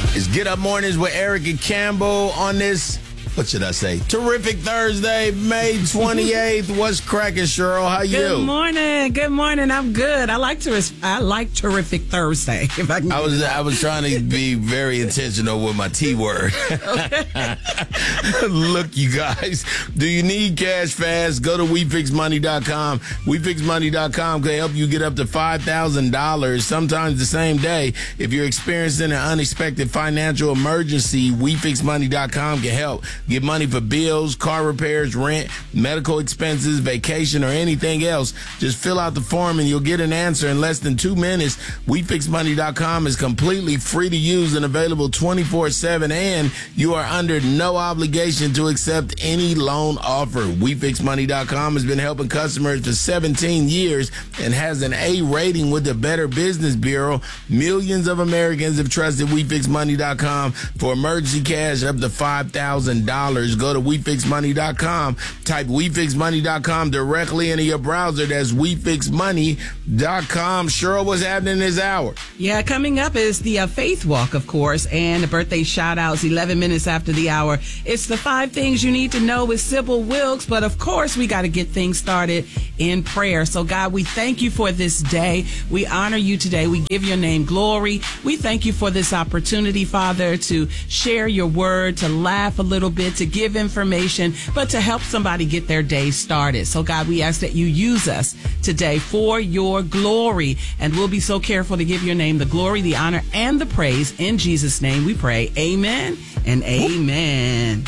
It's Get Up Mornings with Eric and Campbell on this, what should I say, terrific Thursday, May 28th. What's cracking, Cheryl? How you? Good morning. Good morning. I'm good. I like terrific Thursday. If I can. I was trying to be very intentional with my T word. Okay. Look, you guys, do you need cash fast? Go to WeFixMoney.com. WeFixMoney.com can help you get up to $5,000, sometimes the same day. If you're experiencing an unexpected financial emergency, WeFixMoney.com can help. Get money for bills, car repairs, rent, medical expenses, vacation, or anything else. Just fill out the form and you'll get an answer in less than 2 minutes. WeFixMoney.com is completely free to use and available 24/7, and you are under no obligation to accept any loan offer. WeFixMoney.com has been helping customers for 17 years and has an A rating with the Better Business Bureau. Millions of Americans have trusted WeFixMoney.com for emergency cash up to $5,000. Go to WeFixMoney.com. Type WeFixMoney.com directly into your browser. That's WeFixMoney.com. Cheryl, what's happening this hour? Yeah, coming up is the Faith Walk, of course, and the birthday shout-outs 11 minutes after the hour. It's the 5 things you need to know with Sybil Wilkes, but of course we got to get things started in prayer. So God, we thank you for this day. We honor you today. We give your name glory. We thank you for this opportunity, Father, to share your word, to laugh a little bit, to give information, but to help somebody get their day started. So God, we ask that you use us today for your glory, and we'll be so careful to give your name the glory, the honor, and the praise. In Jesus' name we pray. Amen and amen.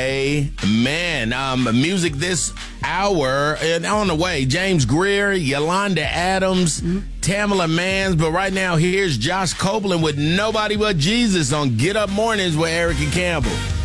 Amen. Music this hour, and on the way, James Greer, Yolanda Adams, Tamala Mans, but right now here's Josh Copeland with Nobody But Jesus on Get Up Mornings with Eric and Campbell.